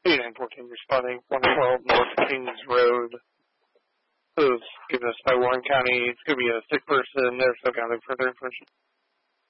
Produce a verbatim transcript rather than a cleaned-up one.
eighty-nine fourteen responding, one twelve North Kings Road. This is given us by Warren County. It's going to be a sick person. They're still gathering further information.